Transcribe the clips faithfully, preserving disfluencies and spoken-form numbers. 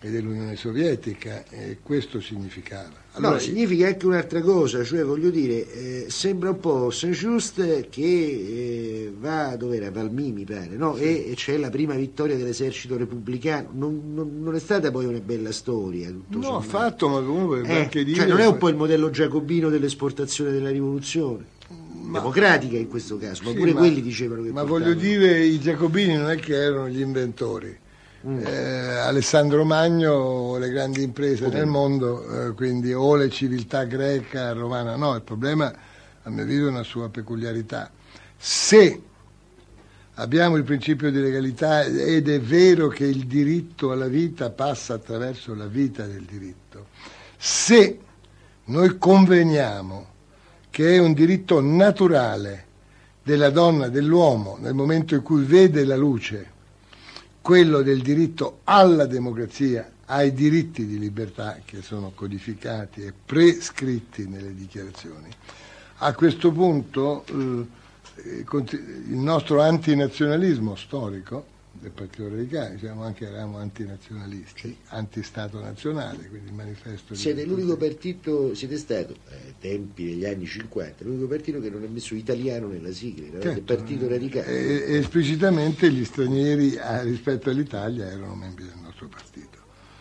e dell'Unione Sovietica, e questo significava. Allora, no, significa anche un'altra cosa, cioè voglio dire, eh, sembra un po' Saint-Just che eh, va, dov'era, Valmy mi pare, no? Sì. E, e c'è la prima vittoria dell'esercito repubblicano, non, non, non è stata poi una bella storia? Tutto no, sommato. Affatto, ma comunque eh, anche dire... Cioè non è un po' il modello giacobino dell'esportazione della rivoluzione? Ma, democratica in questo caso, ma sì, pure ma, quelli dicevano che ma portavano. voglio dire, i giacobini non è che erano gli inventori. Mm. Eh, Alessandro Magno o le grandi imprese mm. nel mondo, eh, quindi o le civiltà greca, romana, no, il problema a mio avviso è una sua peculiarità. Se abbiamo il principio di legalità ed è vero che il diritto alla vita passa attraverso la vita del diritto, se noi conveniamo che è un diritto naturale della donna, dell'uomo, nel momento in cui vede la luce, quello del diritto alla democrazia, ai diritti di libertà che sono codificati e prescritti nelle dichiarazioni. A questo punto eh, il nostro antinazionalismo storico del Partito Radicale, diciamo anche eravamo antinazionalisti, sì. Antistato nazionale, quindi il manifesto... Siete l'unico partito, siete stato, ai tempi degli anni cinquanta, l'unico partito che non ha messo italiano nella sigla, certo, il Partito Radicale. E, esplicitamente gli stranieri a, rispetto all'Italia erano membri del nostro partito.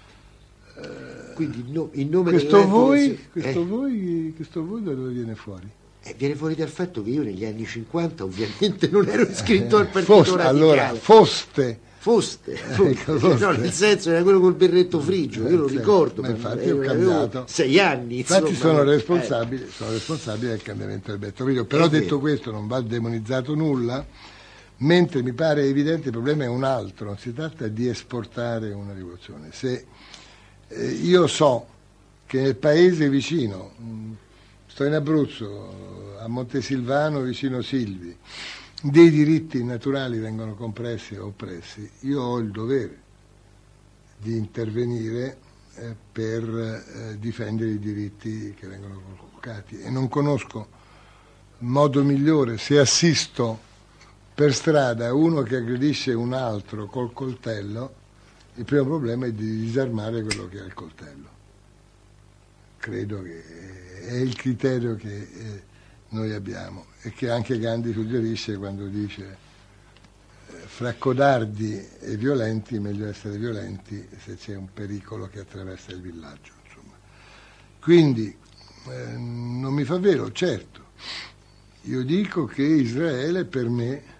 Uh, quindi no, in nome questo voi, questo, eh. voi, questo voi da dove viene fuori? Eh, viene fuori dal fatto che io negli anni cinquanta ovviamente non ero iscritto al Partito Foste, Radicale. Allora, foste. Foste, foste. Ecco, foste. No, nel senso era quello col berretto frigio, io lo ricordo. Ma infatti ho cambiato. Sei anni. Infatti insomma, sono responsabile, eh. sono responsabile del cambiamento del berretto frigio. Però detto vero. Questo non va demonizzato nulla, mentre mi pare evidente il problema è un altro, non si tratta di esportare una rivoluzione. Se eh, io so che nel paese vicino, mh, sto in Abruzzo, a Montesilvano vicino Silvi, dei diritti naturali vengono compressi o oppressi, io ho il dovere di intervenire eh, per eh, difendere i diritti che vengono convocati e non conosco modo migliore. Se assisto per strada uno che aggredisce un altro col coltello, il primo problema è di disarmare quello che ha il coltello. Credo che è il criterio che eh, noi abbiamo e che anche Gandhi suggerisce quando dice eh, fra codardi e violenti meglio essere violenti se c'è un pericolo che attraversa il villaggio, insomma. Quindi eh, non mi fa vero, certo, io dico che Israele per me eh,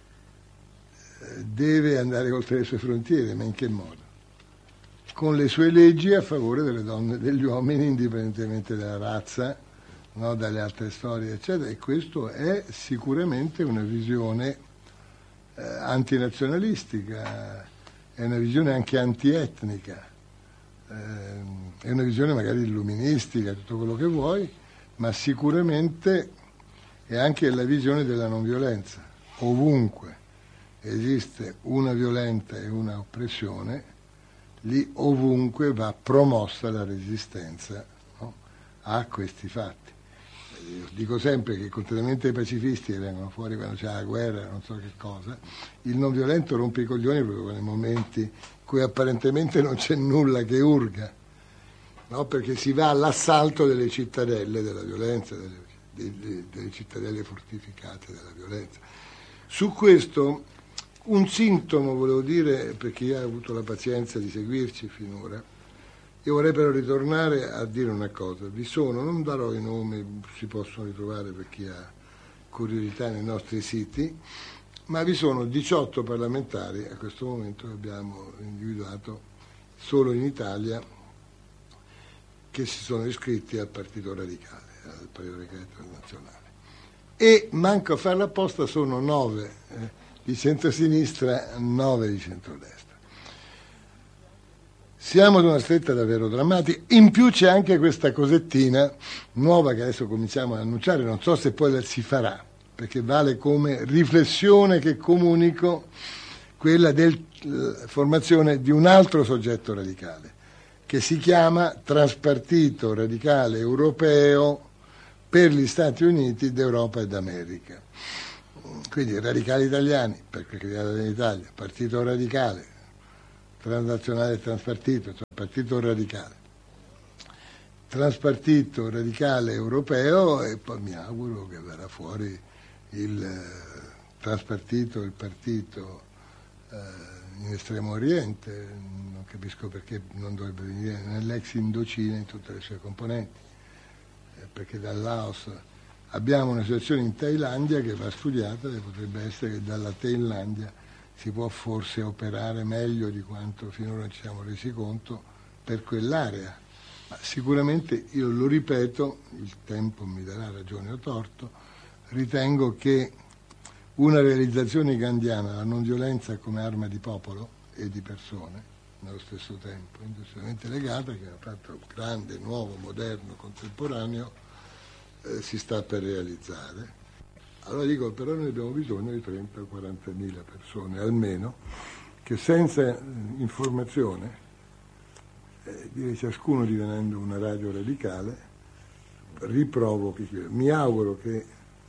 deve andare oltre le sue frontiere, ma in che modo? Con le sue leggi a favore delle donne e degli uomini indipendentemente dalla razza, no, dalle altre storie eccetera, e questo è sicuramente una visione eh, antinazionalistica, è una visione anche antietnica, eh, è una visione magari illuministica, tutto quello che vuoi, ma sicuramente è anche la visione della non violenza. Ovunque esiste una violenza e una oppressione, lì ovunque va promossa la resistenza, no, a questi fatti. Io dico sempre che contrariamente ai pacifisti che vengono fuori quando c'è la guerra, non so che cosa, il non violento rompe i coglioni proprio nei momenti in cui apparentemente non c'è nulla che urga, no? Perché si va all'assalto delle cittadelle della violenza, delle, delle, delle cittadelle fortificate della violenza. Su questo un sintomo volevo dire, perché io ho avuto la pazienza di seguirci finora. Io vorrei però ritornare a dire una cosa. Vi sono, non darò i nomi, si possono ritrovare per chi ha curiosità nei nostri siti, ma vi sono diciotto parlamentari a questo momento che abbiamo individuato solo in Italia che si sono iscritti al Partito Radicale, al Partito Radicale Internazionale. E manco a farla apposta sono nove eh, di centrosinistra, nove di centrodestra. Siamo ad una stretta davvero drammatica, in più c'è anche questa cosettina nuova che adesso cominciamo ad annunciare, non so se poi la si farà, perché vale come riflessione che comunico, quella della formazione di un altro soggetto radicale, che si chiama Transpartito Radicale Europeo per gli Stati Uniti d'Europa e d'America. Quindi radicali italiani, perché creati in Italia, Partito Radicale, transnazionale e transpartito, partito radicale, transpartito radicale europeo, e poi mi auguro che verrà fuori il eh, transpartito, il partito eh, in Estremo Oriente. Non capisco perché non dovrebbe venire nell'ex Indocina in tutte le sue componenti, eh, perché dal Laos abbiamo una situazione in Thailandia che va studiata, e potrebbe essere che dalla Thailandia si può forse operare meglio di quanto finora non ci siamo resi conto per quell'area. Ma sicuramente, io lo ripeto, il tempo mi darà ragione o torto, ritengo che una realizzazione gandhiana, la non violenza come arma di popolo e di persone, nello stesso tempo, indubbiamente legata, che è un fatto grande, nuovo, moderno, contemporaneo, eh, si sta per realizzare. Allora dico, però noi abbiamo bisogno di trenta o quarantamila persone almeno, che senza informazione, eh, direi ciascuno divenendo una radio radicale, riprovochi. Mi auguro che,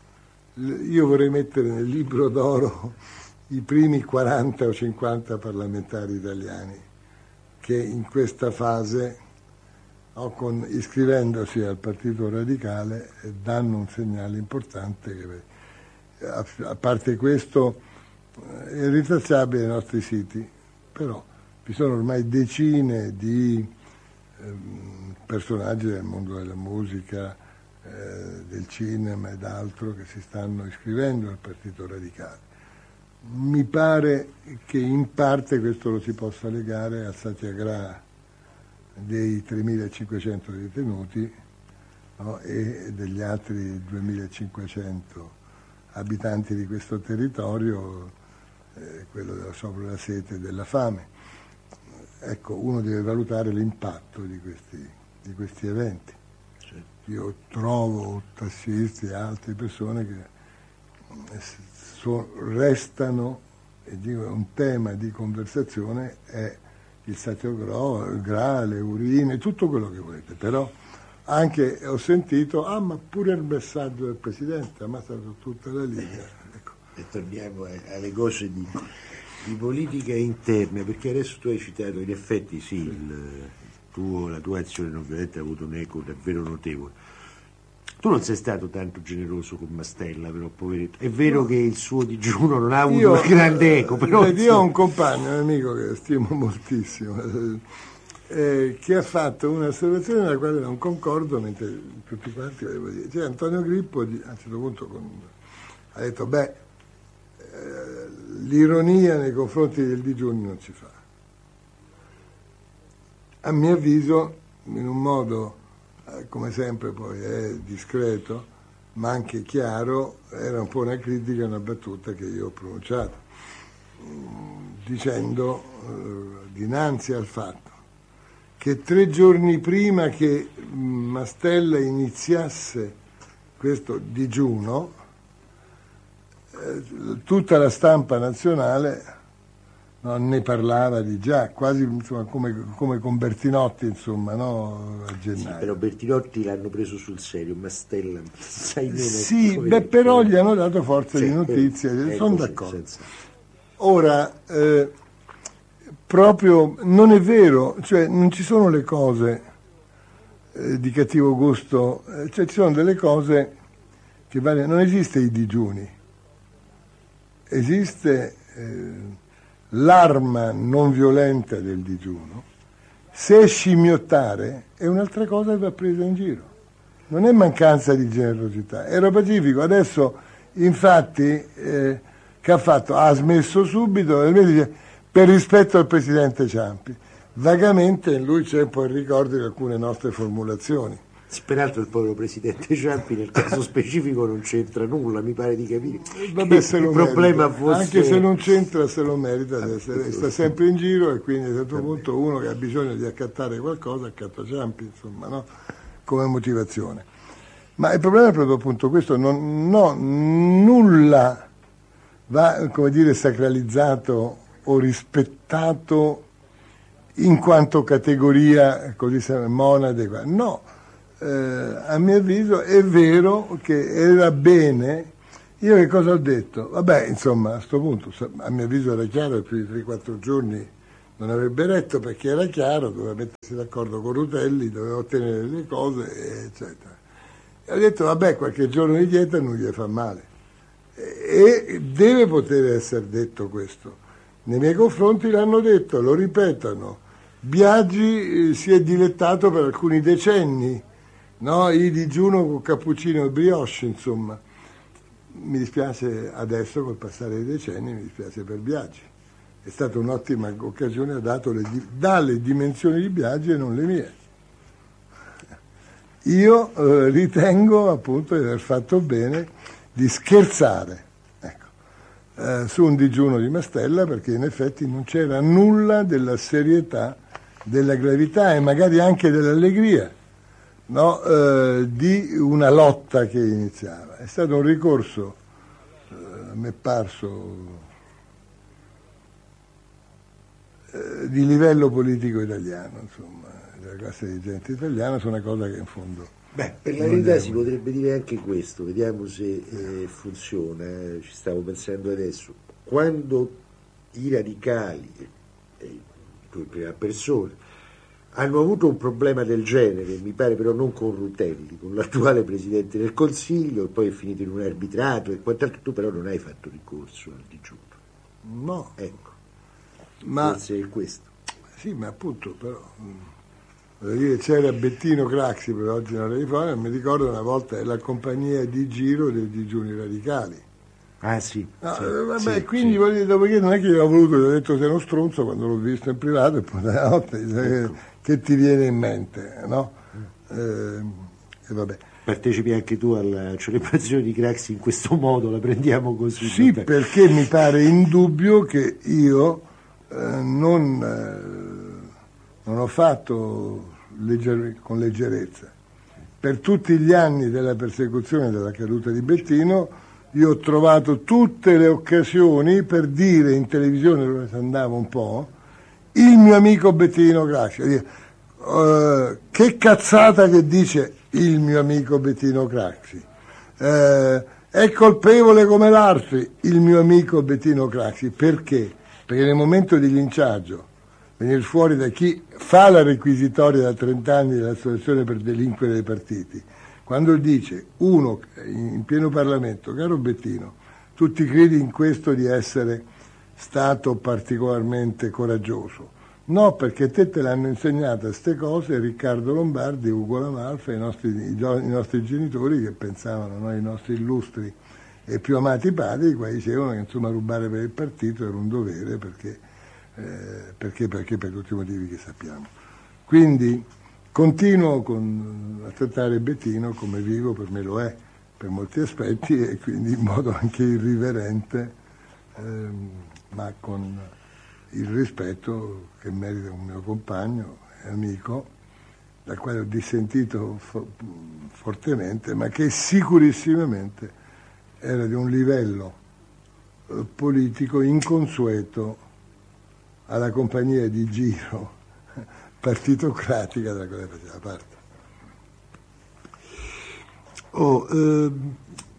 io vorrei mettere nel libro d'oro i primi quaranta o cinquanta parlamentari italiani che in questa fase, o con, iscrivendosi al Partito Radicale, danno un segnale importante che, a, a parte questo, è rintracciabile ai nostri siti, però vi sono ormai decine di eh, personaggi del mondo della musica, eh, del cinema ed altro che si stanno iscrivendo al Partito Radicale. Mi pare che in parte questo lo si possa legare al satyagraha dei tremilacinquecento detenuti, no, e degli altri duemilacinquecento abitanti di questo territorio, eh, quello della sopra della sete e della fame. Ecco, uno deve valutare l'impatto di questi, di questi eventi. Certo. Io trovo tassisti e altre persone che so, restano, e dico, un tema di conversazione è il satyagraha, il gra, le urine, tutto quello che volete, però anche ho sentito, ah ma pure il messaggio del Presidente, ha ammazzato tutta la linea. Ecco. E torniamo alle cose di, di politica interna, perché adesso tu hai citato, in effetti sì, il, il tuo, la tua azione non violenta ha avuto un eco davvero notevole. Tu non sei stato tanto generoso con Mastella, però, poveretto. È vero no. che il suo digiuno non ha avuto io, un grande eco, però... Io ho un compagno, un amico che stimo moltissimo, eh, che ha fatto un'osservazione nella quale non concordo, mentre tutti quanti volevo dire. Cioè, Antonio Grippo, a un certo punto, con, ha detto, beh, eh, l'ironia nei confronti del digiuno non si fa. A mio avviso, in un modo... come sempre poi è discreto ma anche chiaro, era un po' una critica, una battuta che io ho pronunciato, dicendo eh, dinanzi al fatto che tre giorni prima che Mastella iniziasse questo digiuno, eh, tutta la stampa nazionale non ne parlava di già, quasi insomma, come, come con Bertinotti, insomma, no? A gennaio. Sì, però Bertinotti l'hanno preso sul serio, Mastella, sai meno. Sì, beh, però gli hanno dato forza sì, di notizie, eh, sono così, d'accordo. Senza... Ora, eh, proprio non è vero, cioè non ci sono le cose eh, di cattivo gusto, eh, cioè ci sono delle cose che vale, non esiste i digiuni, esiste... Eh, l'arma non violenta del digiuno. Se è scimmiottare è un'altra cosa che va presa in giro, non è mancanza di generosità, era pacifico. Adesso infatti eh, che ha fatto? Ha smesso subito e lui dice per rispetto al Presidente Ciampi. Vagamente in lui c'è un po' il ricordo di alcune nostre formulazioni. Sì, peraltro il povero Presidente Ciampi nel caso specifico non c'entra nulla, mi pare di capire. Vabbè, se lo il problema merita. Fosse... Anche se non c'entra, se lo merita, ah, essere, sta sempre in giro, e quindi a un certo punto uno che ha bisogno di accattare qualcosa accatta Ciampi, insomma, no? Come motivazione. Ma il problema è proprio appunto questo, non, no, nulla va, come dire, sacralizzato o rispettato in quanto categoria così monade, no. Eh, a mio avviso è vero che era bene. Io che cosa ho detto? Vabbè, insomma, a questo punto a mio avviso era chiaro che più di tre quattro giorni non avrebbe retto perché era chiaro, doveva mettersi d'accordo con Rutelli, doveva ottenere le cose, eccetera. E ho detto, vabbè, qualche giorno di dieta non gli fa male. E deve poter essere detto questo. Nei miei confronti l'hanno detto, lo ripetono. Biagi si è dilettato per alcuni decenni, no? I digiuno con cappuccino e brioche, insomma. Mi dispiace adesso, col passare dei decenni, mi dispiace per Biagi. È stata un'ottima occasione, ha dato le, dalle dimensioni di Biagi e non le mie. Io eh, ritengo appunto di aver fatto bene di scherzare, ecco, eh, su un digiuno di Mastella, perché in effetti non c'era nulla della serietà, della gravità e magari anche dell'allegria, no, eh, di una lotta che iniziava. È stato un ricorso, eh, mi è parso, eh, di livello politico italiano, insomma, della classe dirigente italiana, su una cosa che in fondo... Beh, per la verità si potrebbe dire anche questo, vediamo se eh, funziona, eh, ci stavo pensando adesso. Quando i radicali, eh, tu in prima persona, hanno avuto un problema del genere, mi pare però non con Rutelli, con l'attuale Presidente del Consiglio, e poi è finito in un arbitrato e quant'altro, tu però non hai fatto ricorso al digiuno. No. Ecco, Ma, forse è questo. Sì, ma appunto però... Voglio dire, c'era Bettino Craxi, però oggi non era di fuori, mi ricordo una volta la compagnia di giro dei digiuni radicali. Ah sì. No, sì, eh, vabbè, sì, quindi sì. voglio dire, dopodiché non è che io ho voluto, gli ho detto sei uno stronzo quando l'ho visto in privato e poi la notte ecco. Che ti viene in mente, no? Eh, e vabbè. Partecipi anche tu alla celebrazione di Craxi in questo modo, la prendiamo così. Sì, vabbè. Perché mi pare indubbio che io eh, non... Eh, non ho fatto legger- con leggerezza. Per tutti gli anni della persecuzione della caduta di Bettino, io ho trovato tutte le occasioni per dire in televisione, dove si andava un po', il mio amico Bettino Craxi. Dire, uh, che cazzata che dice il mio amico Bettino Craxi. Uh, è colpevole come l'altro, il mio amico Bettino Craxi. Perché? Perché nel momento di linciaggio, venire fuori da chi fa la requisitoria da trenta anni dell'associazione per delinquere dei partiti, quando dice uno in pieno Parlamento, caro Bettino, tu ti credi in questo di essere stato particolarmente coraggioso? No, perché te te l'hanno insegnata queste cose Riccardo Lombardi, Ugo La Malfa, i nostri, i, i nostri genitori che pensavano, no, i nostri illustri e più amati padri, qua dicevano che insomma rubare per il partito era un dovere perché Eh, perché, perché per tutti i motivi che sappiamo. Quindi continuo con, a trattare Bettino come vivo, per me lo è, per molti aspetti, e quindi in modo anche irriverente, ehm, ma con il rispetto che merita un mio compagno e amico, dal quale ho dissentito fo- fortemente, ma che sicurissimamente era di un livello eh, politico inconsueto alla compagnia di giro partitocratica della quale faceva parte. Oh, ehm,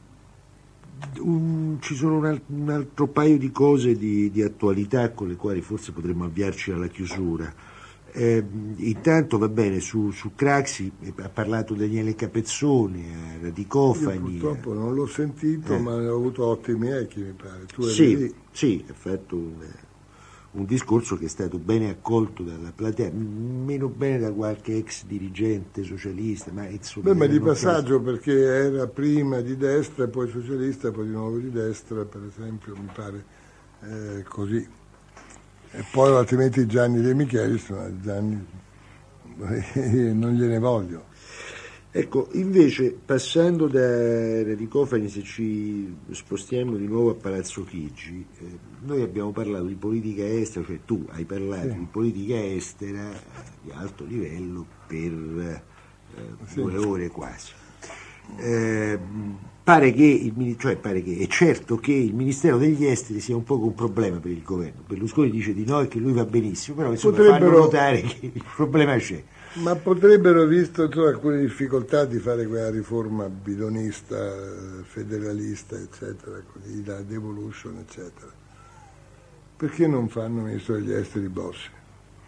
un, ci sono un, al, un altro paio di cose di, di attualità con le quali forse potremmo avviarci alla chiusura. Eh, intanto va bene, su, su Craxi ha parlato Daniele Capezzoni, eh, di Cofani. Io purtroppo non l'ho sentito, eh. ma ho avuto ottimi echi, mi pare. Tu eri sì, lì. Sì, ha fatto un, un discorso che è stato bene accolto dalla platea, meno bene da qualche ex dirigente socialista, ma insomma... Beh, ma di passaggio, caso. Perché era prima di destra, poi socialista, poi di nuovo di destra, per esempio, mi pare eh, così. E poi altrimenti Gianni De Michelis, ma Gianni non gliene voglio. Ecco, invece, passando da Radicofani, se ci spostiamo di nuovo a Palazzo Chigi, eh, noi abbiamo parlato di politica estera, cioè tu hai parlato sì. di politica estera di alto livello per eh, sì. due ore quasi. Eh, pare che, il, cioè pare che è certo che il Ministero degli Esteri sia un po' un problema per il governo. Berlusconi dice di no e che lui va benissimo, però insomma Potrebbero... fanno notare che il problema c'è. Ma potrebbero, visto cioè, alcune difficoltà di fare quella riforma bidonista, federalista, eccetera, così, la devolution, eccetera, perché non fanno ministro degli esteri Bossi?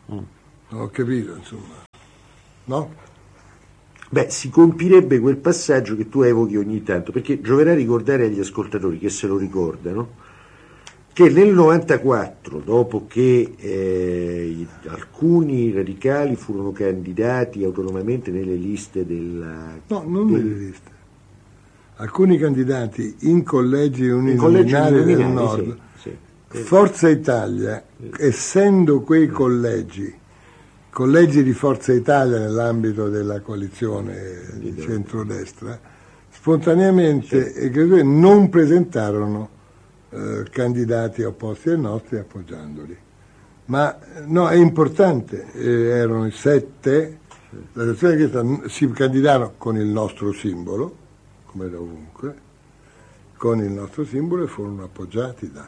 Mm. Non ho capito, insomma. No? Beh, si compirebbe quel passaggio che tu evochi ogni tanto, perché gioverà ricordare agli ascoltatori che se lo ricordano che nel novantaquattro, dopo che eh, alcuni radicali furono candidati autonomamente nelle liste della... No, non del, nelle liste. Alcuni candidati in collegi uninominali uninominali del nord, sì, sì. Forza Italia, sì. essendo quei collegi, collegi di Forza Italia nell'ambito della coalizione di centrodestra, spontaneamente sì. e non presentarono eh, candidati opposti ai nostri appoggiandoli. Ma no, è importante, eh, erano i sette, la sezione chiesta si candidarono con il nostro simbolo, come da ovunque, con il nostro simbolo e furono appoggiati da.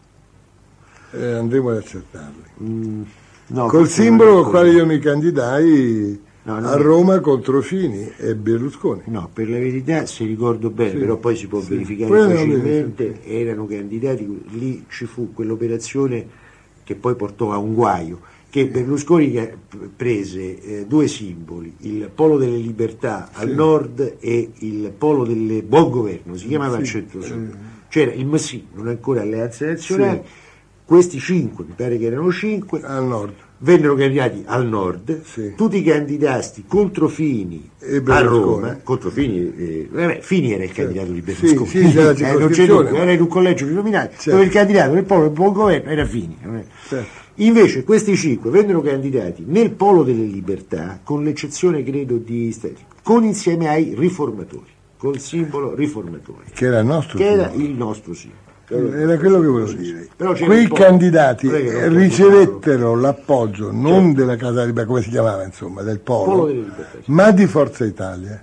Eh, andremo ad accertarli. Mm, no, Col simbolo con il quale io mi candidai no, a Roma è... contro Fini e Berlusconi. No, per la verità, se ricordo bene, sì, però poi si può sì. verificare poi facilmente, sì. erano candidati, lì ci fu quell'operazione che poi portò a un guaio, che Berlusconi prese eh, due simboli, il Polo delle Libertà sì. al nord e il Polo del Buon Governo, si chiamava sì. al centro-sud. C'era il M S I, non ancora Alleanza Nazionale, sì. questi cinque, mi pare che erano cinque, al nord. Vennero candidati al nord, sì. tutti i candidati contro Fini a Roma, contro Fini, eh, vabbè, Fini era il candidato sì. di Berlusconi, sì, sì, eh, non c'è dubbio, era in un collegio uninominale, certo. dove il candidato del Polo del Buon Governo era Fini. Certo. Invece questi cinque vennero candidati nel Polo delle Libertà, con l'eccezione credo di con insieme ai riformatori, col simbolo riformatori, che era il nostro, che era il nostro simbolo. Era quello che volevo dire. Però quei candidati ricevettero l'appoggio non certo. della Casa Libertà, come si chiamava, insomma, del Polo, Polo ma di Forza Italia.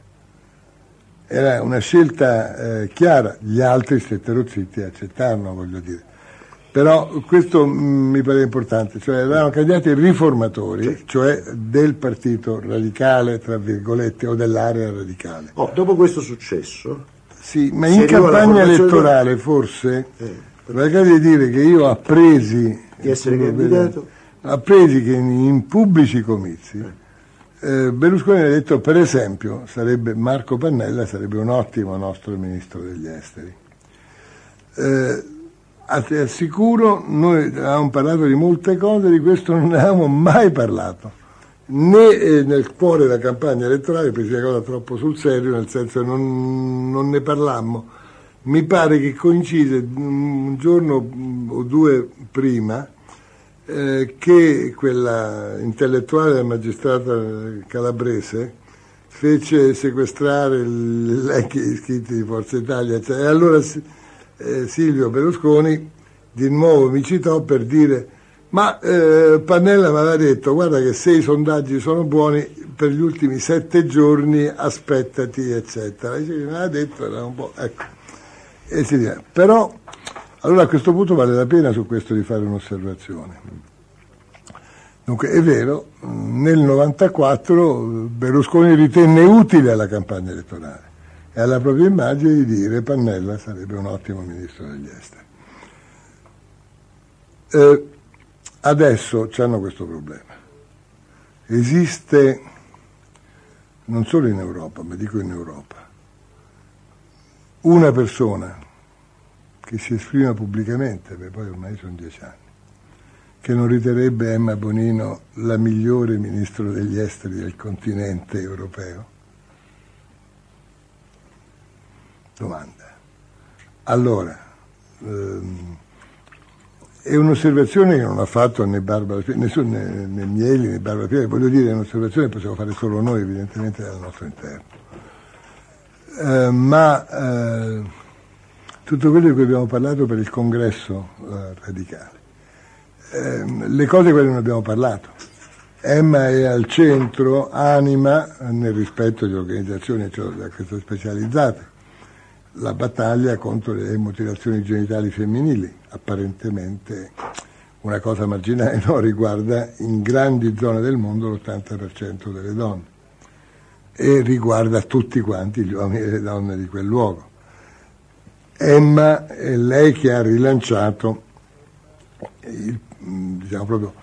Era una scelta eh, chiara, gli altri stettero zitti e accettarono, voglio dire. Però questo mh, mi pare importante, cioè erano candidati riformatori, certo. cioè del partito radicale, tra virgolette, o dell'area radicale. Oh, dopo questo successo... Sì, ma in campagna elettorale di... forse, vorrei eh, dire che io appresi... Di essere candidato? Appresi che in, in pubblici comizi eh, Berlusconi ha detto, per esempio, sarebbe Marco Pannella sarebbe un ottimo nostro ministro degli esteri. Eh, Ti assicuro, noi avevamo parlato di molte cose, di questo non ne avevamo mai parlato, né eh, nel cuore della campagna elettorale, presi la cosa troppo sul serio, nel senso che non, non ne parlammo. Mi pare che coincise un giorno o due prima eh, che quella intellettuale del magistrato calabrese fece sequestrare l'elenchi iscritti di Forza Italia, cioè, e allora Eh, Silvio Berlusconi di nuovo mi citò per dire ma eh, Pannella mi aveva detto guarda che se i sondaggi sono buoni per gli ultimi sette giorni aspettati eccetera, mi aveva detto era un po' ecco e si dice. Però allora a questo punto vale la pena su questo di fare un'osservazione. Dunque è vero, nel novantaquattro Berlusconi ritenne utile alla campagna elettorale e alla propria immagine di dire Pannella sarebbe un ottimo ministro degli esteri. Eh, adesso c'hanno questo problema. Esiste, non solo in Europa, ma dico in Europa, una persona che si esprime pubblicamente, perché poi ormai sono dieci anni, che non riterrebbe Emma Bonino la migliore ministro degli esteri del continente europeo? Domanda. Allora, ehm, è un'osservazione che non ha fatto né Barbara nessuno, né, né Mieli né Barbara Pieri, voglio dire, è un'osservazione che possiamo fare solo noi, evidentemente dal nostro interno. Eh, ma eh, tutto quello di cui abbiamo parlato per il congresso eh, radicale, eh, le cose quelle non abbiamo parlato. Emma è al centro, anima, nel rispetto di organizzazioni cioè, queste specializzate, la battaglia contro le mutilazioni genitali femminili, apparentemente una cosa marginale, no, riguarda in grandi zone del mondo l'ottanta per cento delle donne e riguarda tutti quanti gli uomini e le donne di quel luogo. Emma è lei che ha rilanciato il, diciamo proprio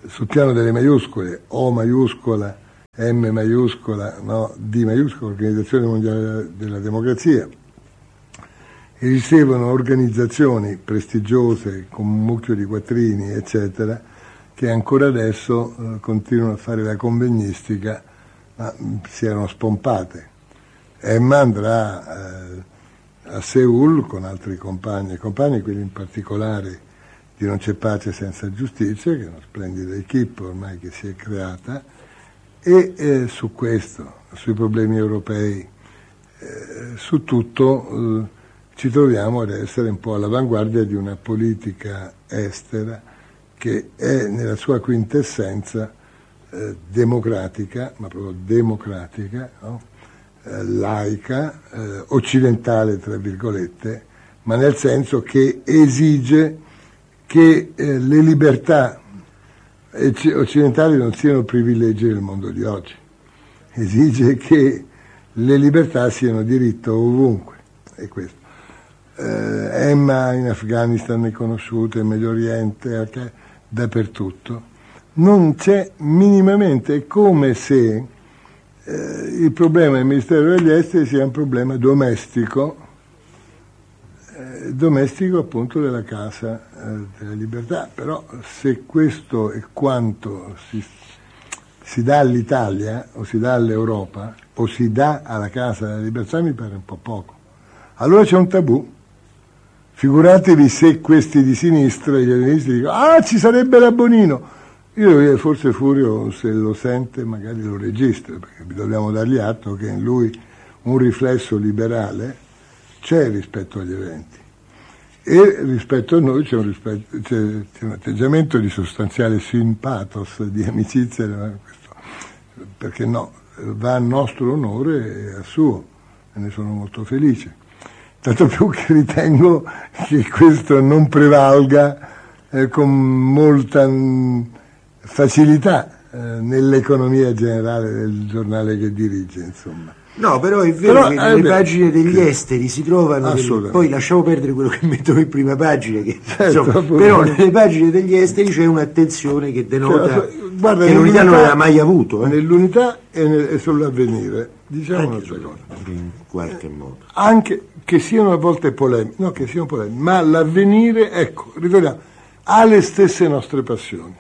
sul piano delle maiuscole, O maiuscola, M maiuscola, no, D maiuscola, Organizzazione Mondiale della Democrazia. Esistevano organizzazioni prestigiose con un mucchio di quattrini, eccetera, che ancora adesso eh, continuano a fare la convegnistica, ma mh, si erano spompate. Emma andrà eh, a Seul con altri compagni e compagni, quelli in particolare di Non c'è pace senza giustizia, che è una splendida equipe ormai che si è creata, e eh, su questo, sui problemi europei, eh, su tutto eh, ci troviamo ad essere un po' all'avanguardia di una politica estera che è nella sua quintessenza eh, democratica, ma proprio democratica, no? eh, laica, eh, occidentale tra virgolette, ma nel senso che esige che eh, le libertà occidentali non siano privilegi del mondo di oggi, esige che le libertà siano diritto ovunque, è questo. Eh, Emma in Afghanistan è conosciuta, in Medio Oriente, okay, dappertutto. Non c'è minimamente, è come se eh, il problema del Ministero degli Esteri sia un problema domestico, domestico appunto della Casa eh, della Libertà, però se questo è quanto si, si dà all'Italia o si dà all'Europa o si dà alla Casa della Libertà mi pare un po' poco. Allora c'è un tabù. Figuratevi se questi di sinistra, gli ministri dicono ah ci sarebbe la Bonino. Io forse Furio se lo sente magari lo registra, perché dobbiamo dargli atto che in lui un riflesso liberale c'è rispetto agli eventi e rispetto a noi c'è un, rispetto, c'è, c'è un atteggiamento di sostanziale simpatos, di amicizia, questo, perché no, va a nostro onore e a suo, e ne sono molto felice, tanto più che ritengo che questo non prevalga eh, con molta mh, facilità eh, nell'economia generale del giornale che dirige, insomma. No, però è vero però, che nelle eh, pagine degli che... esteri si trovano delle... poi lasciamo perdere quello che mettono in prima pagina che, certo, insomma, però nelle pagine degli esteri c'è un'attenzione che denota cioè, guarda, che l'unità non aveva mai avuto eh. Nell'unità e, nel, e sull'avvenire diciamo un'altra cosa in qualche modo anche che siano a volte polemiche no che siano polemiche ma l'avvenire ecco ritorniamo ha le stesse nostre passioni.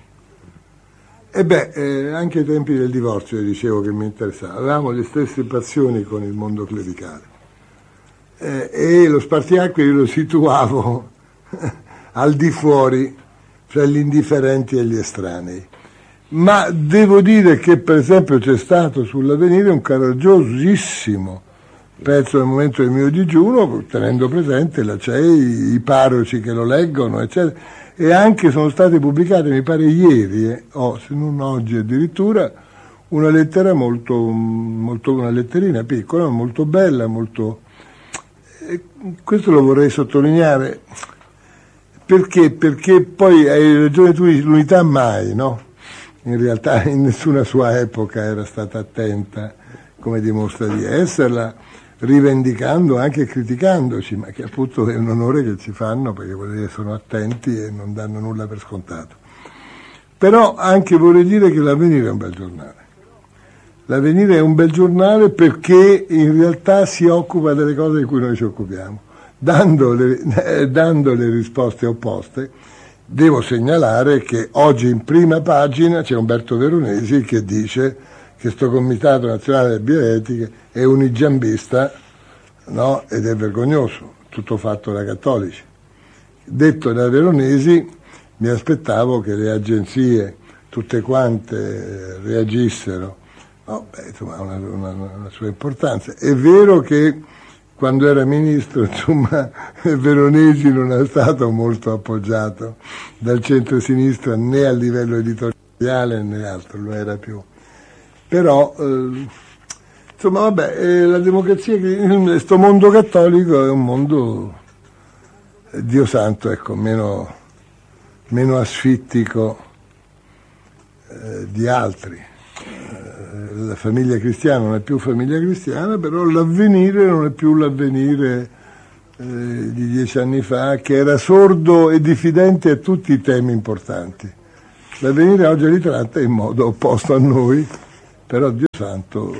E beh, eh, anche ai tempi del divorzio dicevo che mi interessava, avevamo le stesse passioni con il mondo clericale eh, e lo spartiacque io lo situavo al di fuori, fra gli indifferenti e gli estranei. Ma devo dire che per esempio c'è stato sull'Avvenire un coraggiosissimo pezzo del momento del mio digiuno, tenendo presente la C E I, i parroci che lo leggono, eccetera. E anche sono state pubblicate, mi pare ieri, eh, o se non oggi addirittura, una lettera molto, molto una letterina piccola, molto bella, molto... Eh, questo lo vorrei sottolineare, perché? Perché poi hai ragione tu, l'unità mai, no? In realtà in nessuna sua epoca era stata attenta, come dimostra di esserla, rivendicando anche criticandoci, ma che appunto è un onore che ci fanno perché vuol dire che sono attenti e non danno nulla per scontato. Però anche vorrei dire che l'Avvenire è un bel giornale. L'Avvenire è un bel giornale perché in realtà si occupa delle cose di cui noi ci occupiamo, dando le, eh, dando le risposte opposte. Devo segnalare che oggi in prima pagina c'è Umberto Veronesi che dice che sto Comitato Nazionale delle Bioetiche è unigiambista, no? Ed è vergognoso, tutto fatto da cattolici. Detto da Veronesi, mi aspettavo che le agenzie tutte quante reagissero, no, beh, insomma, ha una, una, una sua importanza. È vero che quando era ministro, insomma, Veronesi non è stato molto appoggiato dal centro-sinistra né a livello editoriale né altro, lo era più. Però, eh, insomma, vabbè, eh, la democrazia, questo mondo cattolico è un mondo, eh, Dio santo, ecco, meno, meno asfittico eh, di altri. Eh, la famiglia cristiana non è più famiglia cristiana, però l'Avvenire non è più l'Avvenire eh, di dieci anni fa, che era sordo e diffidente a tutti i temi importanti. L'Avvenire oggi li tratta in modo opposto a noi, però Dio santo.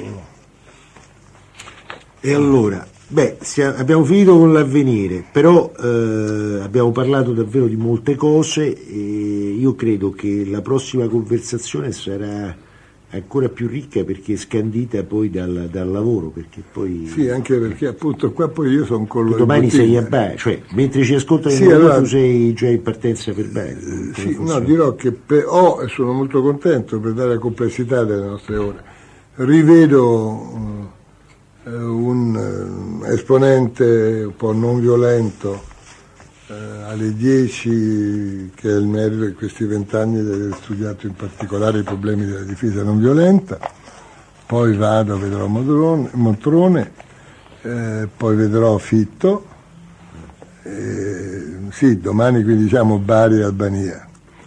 E allora, beh, abbiamo finito con l'Avvenire, però eh, abbiamo parlato davvero di molte cose e io credo che la prossima conversazione sarà ancora più ricca perché è scandita poi dal, dal lavoro, perché poi sì, anche perché appunto qua poi io sono con lo domani sei a Bari, cioè mentre ci ascoltano sì, in allora, tu sei già in partenza per Bari. Eh, sì, no, dirò che per, oh, e sono molto contento per dare la complessità delle nostre ore. Rivedo uh, un uh, esponente un po' non violento Uh, alle dieci, che è il merito di questi vent'anni di aver studiato in particolare i problemi della difesa non violenta, poi vado, vedrò Modrone, Montrone, eh, poi vedrò Fitto, eh, sì, domani quindi diciamo Bari e Albania.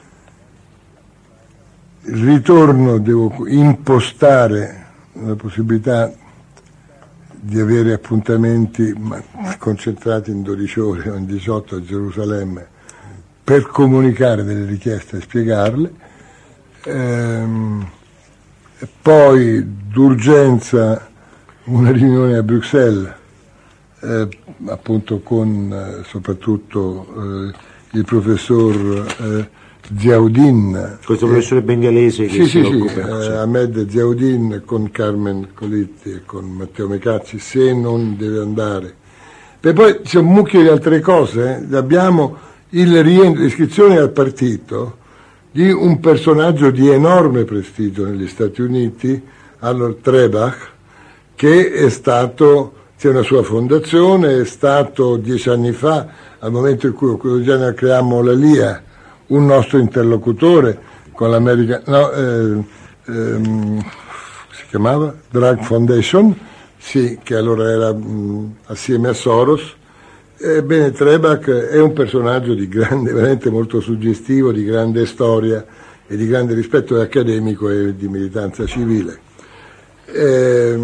Il ritorno devo impostare la possibilità di avere appuntamenti ma, concentrati in dodici ore o in diciotto a Gerusalemme per comunicare delle richieste e spiegarle, ehm, e poi d'urgenza una riunione a Bruxelles, eh, appunto con eh, soprattutto eh, il professor eh, Ziaudin, questo professore bengalese che sì, si sì, occupa sì, eh, Ahmed Ziaudin, con Carmen Colitti e con Matteo Mecazzi, se non deve andare. E poi c'è un mucchio di altre cose, eh. Abbiamo il rientro, l'iscrizione al partito di un personaggio di enorme prestigio negli Stati Uniti, Arnold Trebach, che è stato, c'è una sua fondazione, è stato dieci anni fa, al momento in cui creammo la L I A, un nostro interlocutore con l'America, no, eh, ehm, si chiamava Drug Foundation, sì, che allora era mh, assieme a Soros. Ebbene, Trebach è un personaggio di grande, veramente molto suggestivo, di grande storia e di grande rispetto accademico e di militanza civile. E,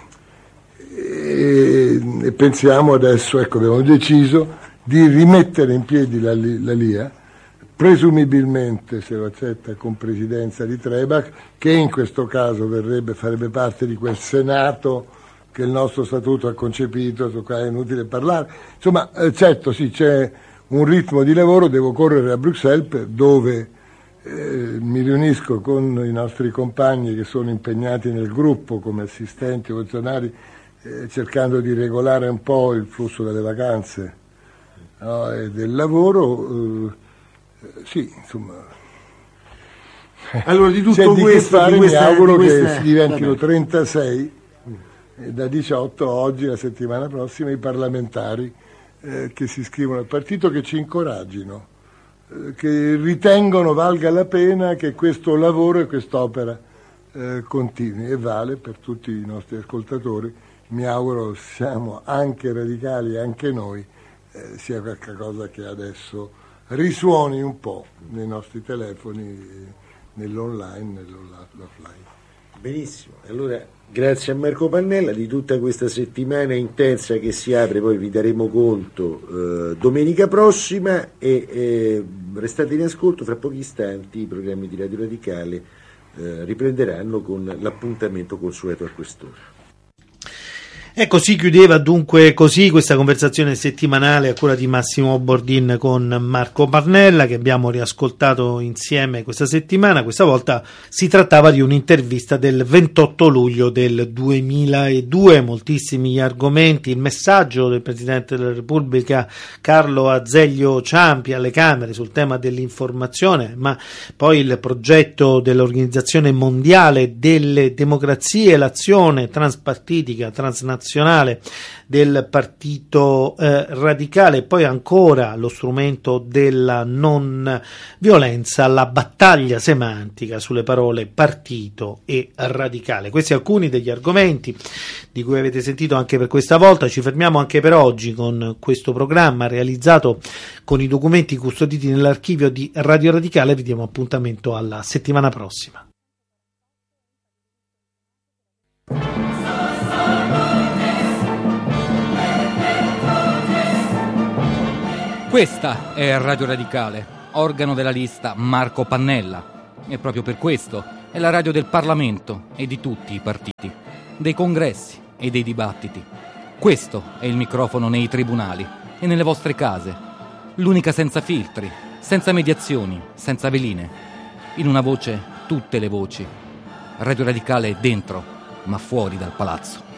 e, e pensiamo adesso, ecco, abbiamo deciso di rimettere in piedi la, la L I A, presumibilmente, se lo accetta, con presidenza di Trebach, che in questo caso verrebbe, farebbe parte di quel Senato che il nostro statuto ha concepito, su cui è inutile parlare. Insomma, eh, certo, sì, c'è un ritmo di lavoro, devo correre a Bruxelles, dove eh, mi riunisco con i nostri compagni che sono impegnati nel gruppo come assistenti o funzionari, eh, cercando di regolare un po' il flusso delle vacanze, no, e del lavoro. Eh, Sì, insomma. Allora di tutto C'è di questo che fare, di questa, mi auguro di questa... che si diventino trentasei e da diciotto oggi, la settimana prossima, i parlamentari eh, che si iscrivono al partito, che ci incoraggino, eh, che ritengono valga la pena che questo lavoro e quest'opera eh, continui, e vale per tutti i nostri ascoltatori. Mi auguro siamo anche radicali, anche noi, eh, sia qualcosa che adesso risuoni un po' nei nostri telefoni, nell'online, nell'offline. Benissimo, allora grazie a Marco Pannella di tutta questa settimana intensa che si apre, poi vi daremo conto eh, domenica prossima, e eh, restate in ascolto, fra pochi istanti i programmi di Radio Radicale eh, riprenderanno con l'appuntamento consueto a quest'ora. E così chiudeva dunque così questa conversazione settimanale a cura di Massimo Bordin con Marco Pannella, che abbiamo riascoltato insieme questa settimana. Questa volta si trattava di un'intervista del ventotto luglio del duemiladue, moltissimi gli argomenti, il messaggio del Presidente della Repubblica Carlo Azeglio Ciampi alle Camere sul tema dell'informazione, ma poi il progetto dell'Organizzazione Mondiale delle Democrazie, l'azione transpartitica, transnazionale del partito eh, radicale, e poi ancora lo strumento della non violenza, la battaglia semantica sulle parole partito e radicale. Questi alcuni degli argomenti di cui avete sentito anche per questa volta. Ci fermiamo anche per oggi con questo programma realizzato con i documenti custoditi nell'archivio di Radio Radicale. Vi diamo appuntamento alla settimana prossima. Questa è Radio Radicale, organo della lista Marco Pannella. e proprio per questo è la radio del Parlamento e di tutti i partiti, dei congressi e dei dibattiti. Questo è il microfono nei tribunali e nelle vostre case, l'unica senza filtri, senza mediazioni, senza veline. In una voce, tutte le voci. Radio Radicale è dentro, ma fuori dal palazzo.